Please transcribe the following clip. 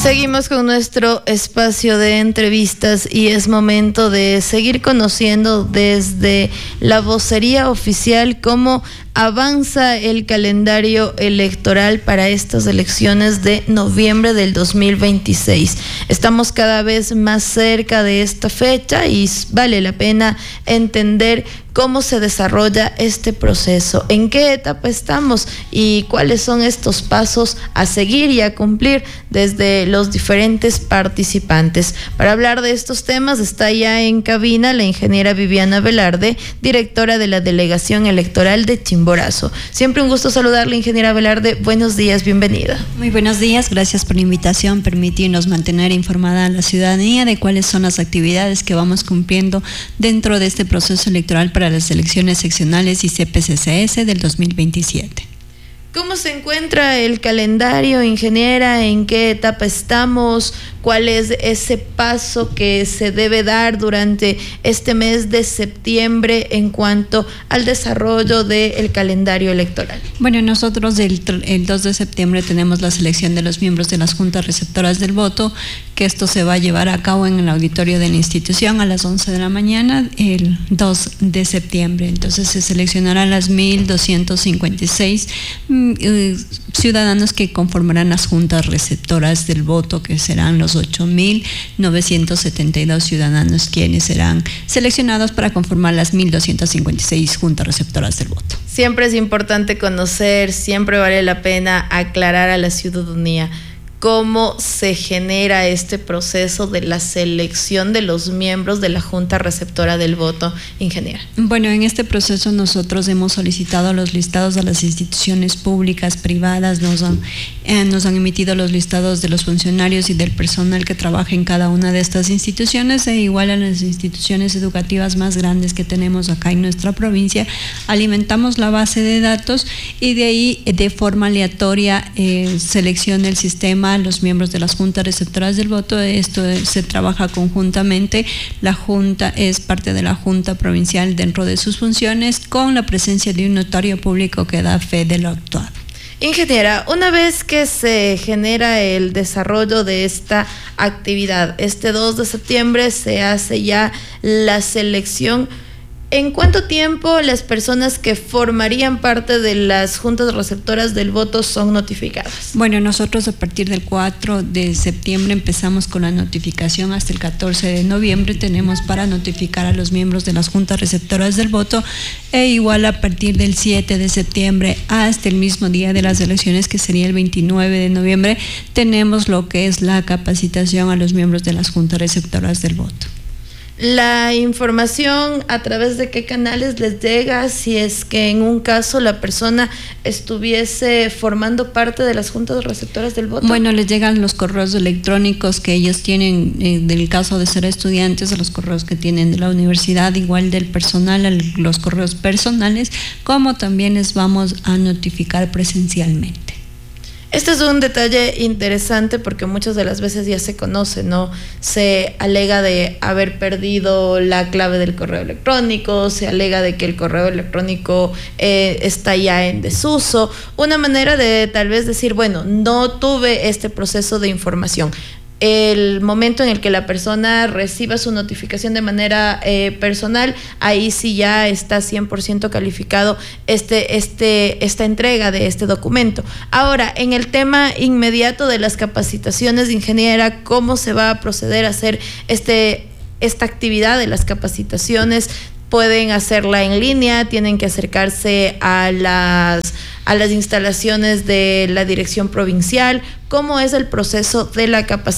Seguimos con nuestro espacio de entrevistas y es momento de seguir conociendo desde la vocería oficial cómo avanza el calendario electoral para estas elecciones de noviembre del 2026. Estamos cada vez más cerca de esta fecha y vale la pena entender cómo se desarrolla este proceso, en qué etapa estamos y cuáles son estos pasos a seguir y a cumplir desde los diferentes participantes. Para hablar de estos temas está ya en cabina la ingeniera Viviana Velarde, directora de la Delegación Electoral de Chimborazo. Siempre un gusto saludarla, ingeniera Velarde. Buenos días, bienvenida. Muy buenos días, gracias por la invitación, permitirnos mantener informada a la ciudadanía de cuáles son las actividades que vamos cumpliendo dentro de este proceso electoral para las elecciones seccionales y CPCCS del 2027. ¿Cómo se encuentra el calendario, ingeniera? ¿En qué etapa estamos? ¿Cuál es ese paso que se debe dar durante este mes de septiembre en cuanto al desarrollo del calendario electoral? Bueno, nosotros el 2 de septiembre tenemos la selección de los miembros de las juntas receptoras del voto, que esto se va a llevar a cabo en el auditorio de la institución a las 11 de la mañana, el 2 de septiembre. Entonces se seleccionarán las 1.256 ciudadanos que conformarán las juntas receptoras del voto, que serán los 8.972 ciudadanos quienes serán seleccionados para conformar las 1.256 juntas receptoras del voto. Siempre es importante conocer, siempre vale la pena aclarar a la ciudadanía cómo se genera este proceso de la selección de los miembros de la Junta Receptora del Voto, ingeniera. Bueno, en este proceso nosotros hemos solicitado los listados de las instituciones públicas, privadas, nos han emitido los listados de los funcionarios y del personal que trabaja en cada una de estas instituciones, e igual a las instituciones educativas más grandes que tenemos acá en nuestra provincia. Alimentamos la base de datos y de ahí, de forma aleatoria, selecciona el sistema los miembros de las juntas receptoras del voto. Esto se trabaja conjuntamente. La junta es parte de la junta provincial dentro de sus funciones, con la presencia de un notario público que da fe de lo actuado. Ingeniera, una vez que se genera el desarrollo de esta actividad, este 2 de septiembre se hace ya la selección. ¿En cuánto tiempo las personas que formarían parte de las juntas receptoras del voto son notificadas? Bueno, nosotros a partir del 4 de septiembre empezamos con la notificación. Hasta el 14 de noviembre tenemos para notificar a los miembros de las juntas receptoras del voto, e igual a partir del 7 de septiembre hasta el mismo día de las elecciones, que sería el 29 de noviembre, tenemos lo que es la capacitación a los miembros de las juntas receptoras del voto. La información, ¿a través de qué canales les llega si es que en un caso la persona estuviese formando parte de las juntas receptoras del voto? Bueno, les llegan los correos electrónicos que ellos tienen, del caso de ser estudiantes, a los correos que tienen de la universidad, igual del personal, los correos personales, como también les vamos a notificar presencialmente. Este es un detalle interesante porque muchas de las veces ya se conoce, ¿no? Se alega de haber perdido la clave del correo electrónico, se alega de que el correo electrónico está ya en desuso. Una manera de tal vez decir, bueno, no tuve este proceso de información. El momento en el que la persona reciba su notificación de manera personal, ahí sí ya está 100% calificado esta entrega de este documento. Ahora, en el tema inmediato de las capacitaciones de ingeniera, ¿cómo se va a proceder a hacer esta actividad de las capacitaciones? Pueden hacerla en línea, tienen que acercarse a las instalaciones de la dirección provincial. ¿Cómo es el proceso de la capacitación?